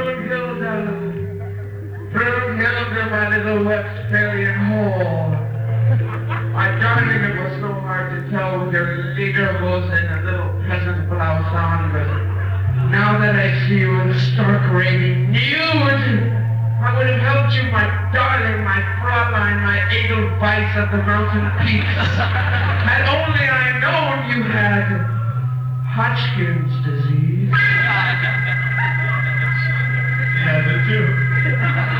Brunhilde, my little Westphalian whore. My darling, it was so hard to tell with your lederhosen and a little peasant blouse on, but now that I see you in stark raging nude, I would have helped you, my darling, my Fräulein, my Edelweiss of the mountain peaks. Had only I known you had Hodgkin's disease.